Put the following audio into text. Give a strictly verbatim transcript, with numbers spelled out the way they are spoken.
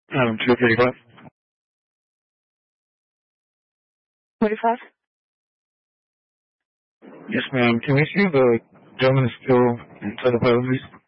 Um, two thirty-five. Forty-five. Yes, ma'am. Can we see the gentleman still inside the pilot, please?